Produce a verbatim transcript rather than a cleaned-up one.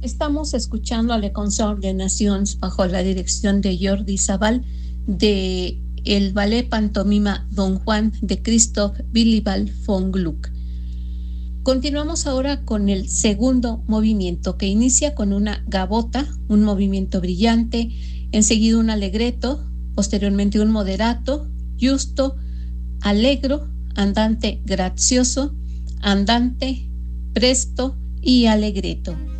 Estamos escuchando a Le Consort de Nations bajo la dirección de Jordi Sabal de el ballet pantomima Don Juan de Christoph Willibald von Gluck. Continuamos ahora con el segundo movimiento, que inicia con una gavota, un movimiento brillante, enseguida un allegretto, posteriormente un moderato, giusto, allegro, andante grazioso, andante, presto y allegretto.